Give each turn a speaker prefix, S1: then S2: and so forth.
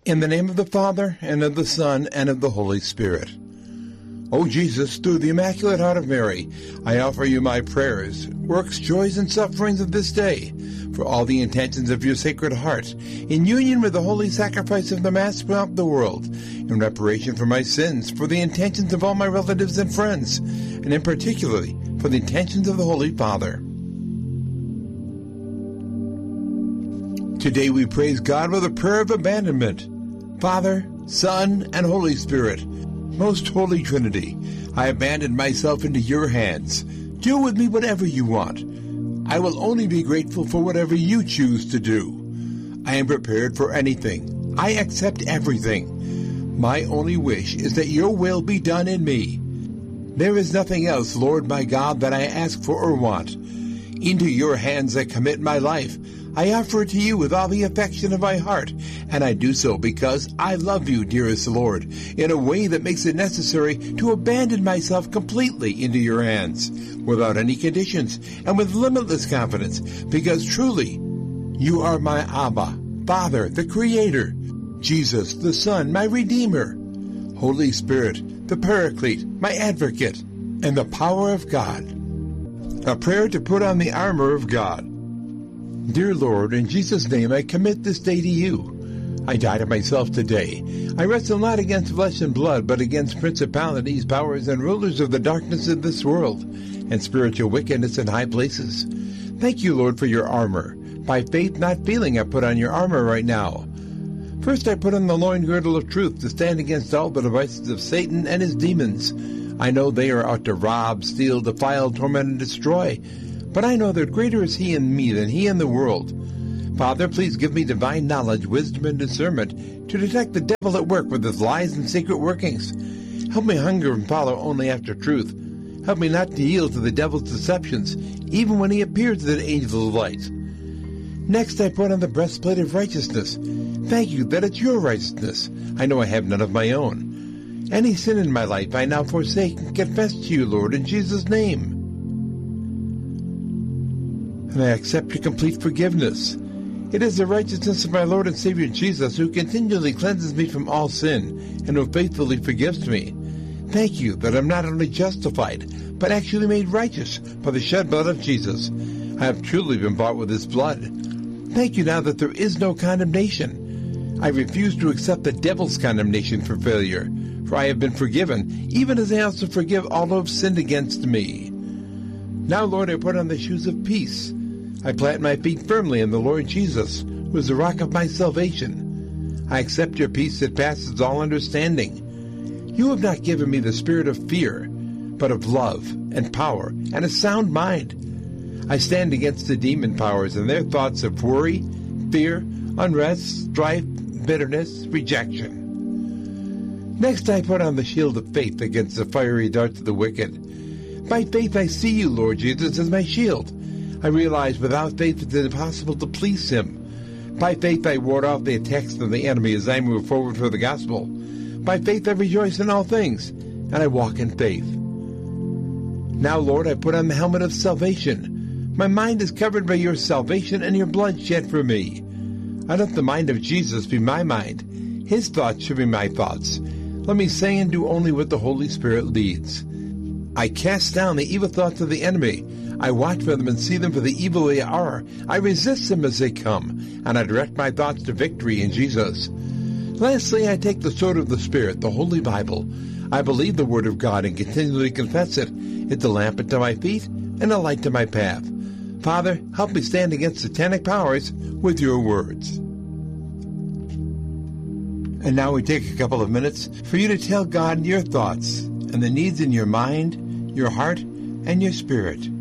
S1: In the name of the Father, and of the Son, and of the Holy Spirit. O Jesus, through the Immaculate Heart of Mary, I offer you my prayers, works, joys, and sufferings of this day, for all the intentions of your Sacred Heart, in union with the holy sacrifice of the Mass throughout the world, in reparation for my sins, for the intentions of all my relatives and friends, and in particularly for the intentions of the Holy Father. Today we praise God with a prayer of abandonment. Father, Son, and Holy Spirit, Most Holy Trinity, I abandon myself into your hands. Do with me whatever you want. I will only be grateful for whatever you choose to do. I am prepared for anything. I accept everything. My only wish is that your will be done in me. There is nothing else, Lord my God, that I ask for or want. Into your hands I commit my life. I offer it to you with all the affection of my heart, and I do so because I love you, dearest Lord, in a way that makes it necessary to abandon myself completely into your hands, without any conditions, and with limitless confidence, because truly, you are my Abba, Father, the Creator, Jesus, the Son, my Redeemer, Holy Spirit, the Paraclete, my Advocate, and the power of God. A prayer to put on the armor of God. Dear Lord, in Jesus' name I commit this day to you. I die to myself today. I wrestle not against flesh and blood, but against principalities, powers, and rulers of the darkness of this world, and spiritual wickedness in high places. Thank you, Lord, for your armor. By faith, not feeling, I put on your armor right now. First I put on the loin girdle of truth to stand against all the devices of Satan and his demons. I know they are out to rob, steal, defile, torment, and destroy. But I know that greater is he in me than he in the world. Father, please give me divine knowledge, wisdom, and discernment to detect the devil at work with his lies and secret workings. Help me hunger and follow only after truth. Help me not to yield to the devil's deceptions, even when he appears as an angel of light. Next, I put on the breastplate of righteousness. Thank you that it's your righteousness. I know I have none of my own. Any sin in my life I now forsake and confess to you, Lord, in Jesus' name. And I accept your complete forgiveness. It is the righteousness of my Lord and Savior Jesus who continually cleanses me from all sin and who faithfully forgives me. Thank you that I'm not only justified, but actually made righteous by the shed blood of Jesus. I have truly been bought with his blood. Thank you now that there is no condemnation. I refuse to accept the devil's condemnation for failure, for I have been forgiven, even as I also forgive all who have sinned against me. Now, Lord, I put on the shoes of peace. I plant my feet firmly in the Lord Jesus, who is the rock of my salvation. I accept your peace that passes all understanding. You have not given me the spirit of fear, but of love and power and a sound mind. I stand against the demon powers and their thoughts of worry, fear, unrest, strife, bitterness, rejection. Next, I put on the shield of faith against the fiery darts of the wicked. By faith I see you, Lord Jesus, as my shield. I realize without faith it is impossible to please him. By faith I ward off the attacks of the enemy as I move forward for the gospel. By faith I rejoice in all things, and I walk in faith. Now, Lord, I put on the helmet of salvation. My mind is covered by your salvation and your blood shed for me. I let the mind of Jesus be my mind. His thoughts should be my thoughts. Let me say and do only what the Holy Spirit leads. I cast down the evil thoughts of the enemy. I watch for them and see them for the evil they are. I resist them as they come, and I direct my thoughts to victory in Jesus. Lastly, I take the sword of the Spirit, the Holy Bible. I believe the Word of God and continually confess it. It's a lamp unto my feet and a light to my path. Father, help me stand against satanic powers with your words. And now we take a couple of minutes for you to tell God your thoughts and the needs in your mind, your heart, and your spirit.